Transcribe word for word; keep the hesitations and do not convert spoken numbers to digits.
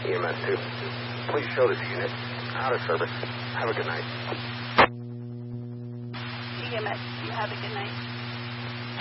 E M S two. Please show this unit. Out of service. Have a good night. E M S, you have a good night.